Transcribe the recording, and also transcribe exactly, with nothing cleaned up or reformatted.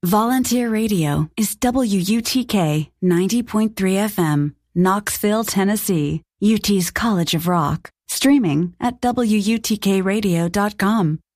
Volunteer Radio is W U T K ninety point three F M, Knoxville, Tennessee, U T's College of Rock. Streaming at W U T K radio dot com.